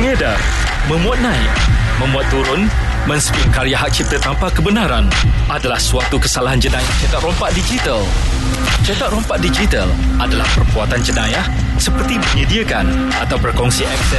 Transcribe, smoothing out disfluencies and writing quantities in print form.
mengedar, memuat naik, memuat turun, menspin karya hak cipta tanpa kebenaran adalah suatu kesalahan jenayah cetak rompak digital. Cetak rompak digital adalah perbuatan jenayah seperti menyediakan atau berkongsi akses